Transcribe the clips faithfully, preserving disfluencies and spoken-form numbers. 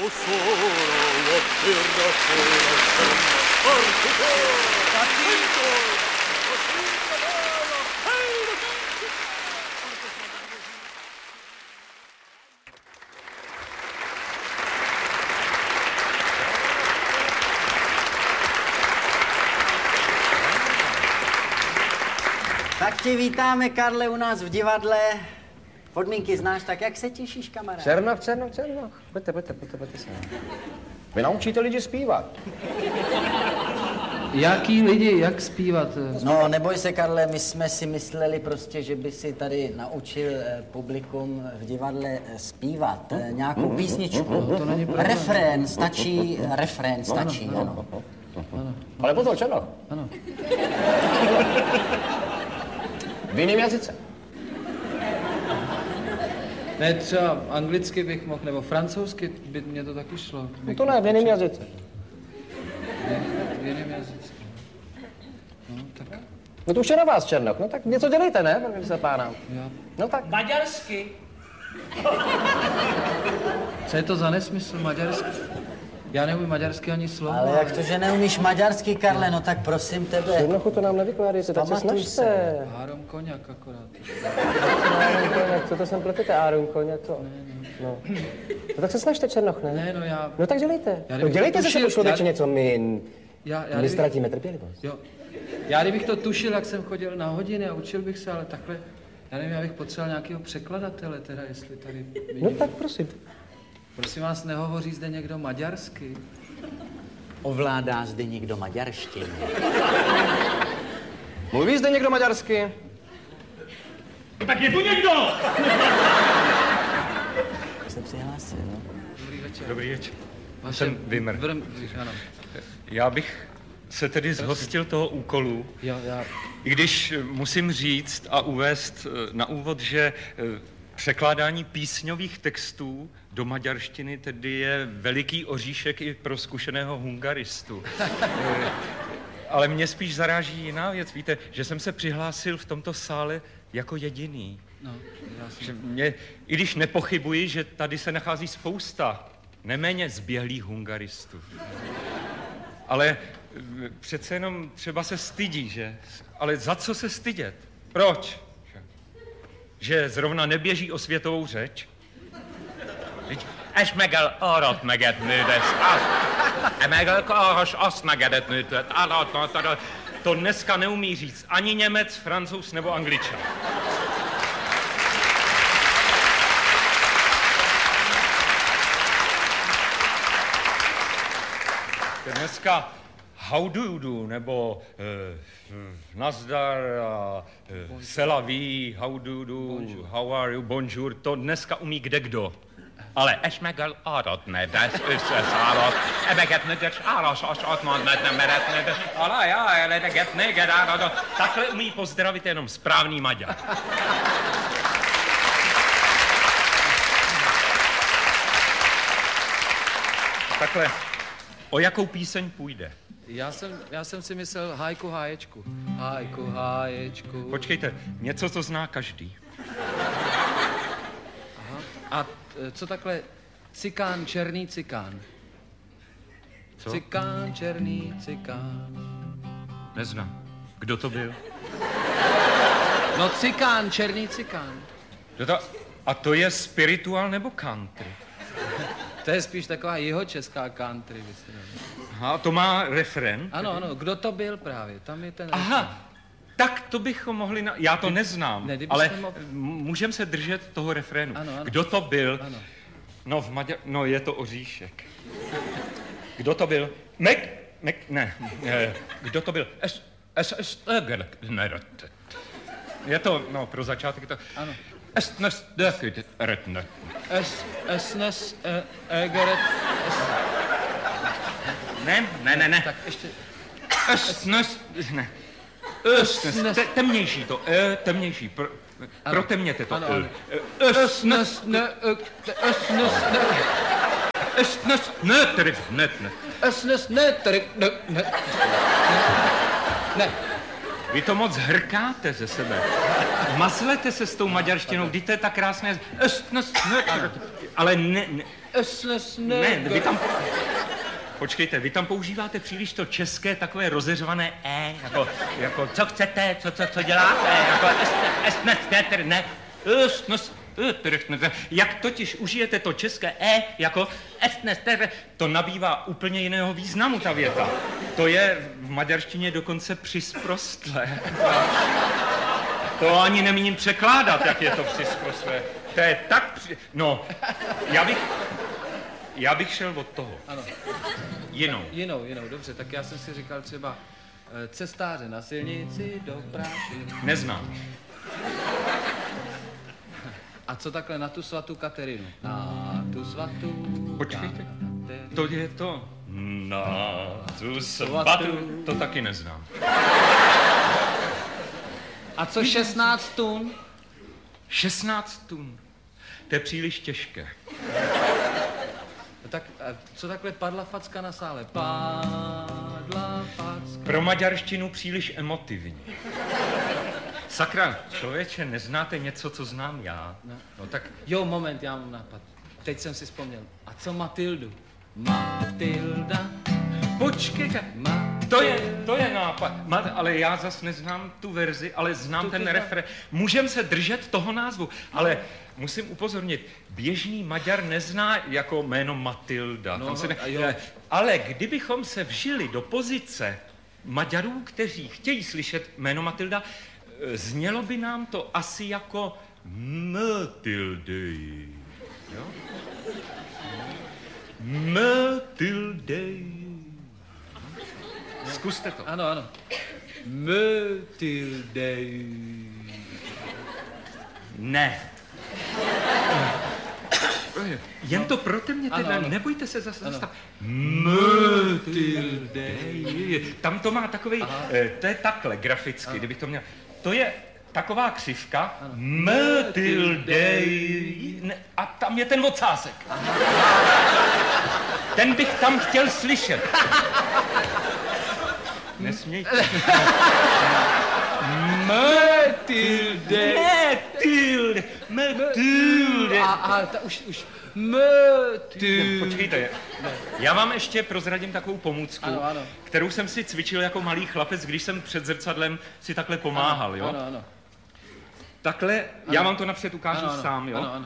Tak tě vítáme, Karle, u nás v divadle. Podmínky znáš, tak jak se těšíš, kamarád? Černoch, Černoch, Černoch. Pojďte, pojďte, pojďte, pojďte se. Vy naučíte lidi zpívat. Jaký lidi, jak zpívat? No, neboj se, Karle, my jsme si mysleli prostě, že by si tady naučil eh, publikum v divadle eh, zpívat eh, nějakou písničku. No, to není problém. Refrén, stačí, refrén stačí, ano. ano. ano. ano. Ale pozor, Černoch. Ano. V jiném jazyce. Ne, třeba anglicky bych mohl, nebo francouzsky by mě to taky šlo. No to ne, v jiném jazyce. V jiném jazyce. No, tak. No to už je na vás, Černoch. No tak něco dělejte, ne, první se pána. Já. No tak. Maďarsky. Co je to za nesmysl, maďarsky? Já neumím maďarsky ani slovo. Ale jak to, že neumíš maďarsky, Karle, no tak prosím tebe. Černochu, to nám nevykládejte, tak se snažte. Áron Koňak akorát. Áron Koňak, co to sem pletete, Áron Koňak, to? Ne, ne. No. No tak se snažte, Černoch, ne? Ne, no já... No tak dělejte. Já No dělejte se tušil, to člověče já... něco, my... Já, já my kdybych... ztratíme trpělivost. Jo. Já kdybych to tušil, jak jsem chodil na hodiny a učil bych se, ale takhle... Já nevím, já bych potřeboval nějakého překladatele, teda jestli tady... No tak prosím. Prosím vás, nehovoří zde někdo maďarsky? Ovládá zde někdo maďarštinu? Mluví zde někdo maďarsky? No tak je tu někdo! Se přihlásil, no? Dobrý večer. Dobrý večer. Vaše... Jsem Vimr. Vrm... Ano. Já bych se tedy zhostil toho úkolu, Jo, já... i když musím říct a uvést na úvod, že překládání písňových textů do maďarštiny tedy je veliký oříšek i pro zkušeného hungaristu. Ale mě spíš zaráží jiná věc. Víte, že jsem se přihlásil v tomto sále jako jediný. No, já jsem... Že mě, i když nepochybuji, že tady se nachází spousta neméně zběhlých hungaristů. Ale přece jenom třeba se stydí, že? Ale za co se stydět? Proč? Že zrovna neběží o světovou řeč? És meg el arat meget nődes, meg el kahas azt megedet nőtet, to dneska neumí říct ani Němec, Francouz nebo Angličan. Dneska how do you do, nebo uh, nazdar, uh, c'est la vie, how do you do, bonjour. How are you, bonjour, to dneska umí kdekdo. Ale és meg el aratnedes, összeszállott, ebeget nödes, áras, as, atmandmet nem meretnedes, alá, já, eleget, neged, áradat. Takhle umí pozdravit jenom správný Maďar. Takhle, o jakou píseň půjde? Já jsem, já jsem si myslel hájku, háječku. Hájku, háječku. Počkejte, něco, co zná každý. Aha. A co takhle cikán, černý cikán? Co? Cikán, černý cikán. Neznám. Kdo to byl? No cikán, černý cikán. Kdo to... A to je spiritual nebo country? To je spíš taková jihočeská country. Aha, to má refren? Ano, ano, kdo to byl právě, tam je ten Aha, refren. tak to bychom mohli... Na... Já to neznám, ne, ale mohl... můžeme se držet toho refrénu. Ano, ano. Kdo to byl? Ano. No, v Maďar... no, je to Oříšek. Kdo to byl? Mek... Mek... Ne. Kdo to byl? Es... Es... Es... Je to, no, pro začátek to... Ano. Es... Nes... Retne. Es... Es... Nes... Egeret... Ne, ne, ne, ne. Tak ještě... Es... Nes... Ne. Es... Temnější to. E, temnější. Pro, protemněte to. Ano, ano. Es... Nes... Ne... Es... Nes... Ne... Es... Nes... Ne... Tedy... Ne... Ne. Es... Nes... Ne... Tedy... Ne... Ne. Ne. Vy to moc hrkáte ze sebe. mazlete se s tou maďarštinou, kdy to je tak krásné. Ale ne, ne, ne, vy tam... Počkejte, vy tam používáte příliš to české takové rozeřvané e, jako, jako co chcete, co, co, co děláte, jako ne, ne, jak totiž užijete to české e, jako to nabývá úplně jiného významu, ta věta. To je v maďarštině dokonce přisprostlé. To ani nemíním překládat, jak je to přisprostlé. To je tak při... No, já bych... Já bych šel od toho. Ano. Jinou. Jinou, jinou, dobře. Tak já jsem si říkal třeba e, cestáře na silnici do Práši. Neznám. A co takhle na tu svatou Katerinu? Na tu svatou... Počkejte, Katerinu. to je to. Na tu svatou... To taky neznám. A co šestnáct tun? šestnáct tun. To je příliš těžké. No tak a co takhle padla facka na sále? Padla facka. Pro maďarštinu příliš emotivní. Sakra, člověče, neznáte něco, co znám já? No. No tak... Jo, moment, já mám nápad. Teď jsem si vzpomněl. A co Matildu? Matilda. Počkejte, Ma... to je, to je nápad. Ma, ale já zas neznám tu verzi, ale znám Tu ten ty refrén. Můžem se držet toho názvu, ale musím upozornit, běžný Maďar nezná jako jméno Matilda. No, Tam se ne... a jo. Ale kdybychom se vžili do pozice Maďarů, kteří chtějí slyšet jméno Matilda, znělo by nám to asi jako Matildy. Jo? Matildy. Zkuste to. Ano, ano. Matilde. Ne. Jen to pro mě teda, ano. nebojte se zase zastav. Matilde. Tam to má takový, eh, to je takhle graficky, ano. Kdybych to měl. To je taková křivka, Matilde. A tam je ten ocásek. Aha. Ten bych tam chtěl slyšet. Nesmějte. Matilde. Matilde. Matilde. A, a ta už, už. Matilde. Počkejte, já vám ještě prozradím takovou pomůcku, Ano, ano. kterou jsem si cvičil jako malý chlapec, když jsem před zrcadlem si takhle pomáhal, ano, jo? Ano, ano. Takhle, ano. Já vám to napřed ukážu Ano, ano. sám, jo? Ano, ano.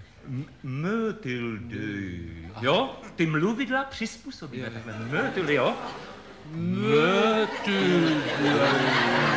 Matilde. Jo? Ty mluvidla přizpůsobíme takhle. Matilde, jo? Matilde.